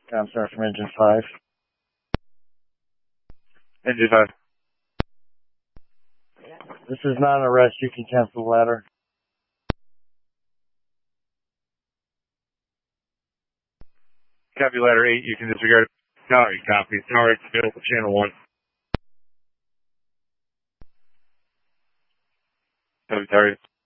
I'm sorry, from engine 5. Engine 5. This is not an arrest. You can cancel the ladder. Copy ladder 8. You can disregard it. Sorry, copy. Sorry, it's channel 1. Copy, sorry.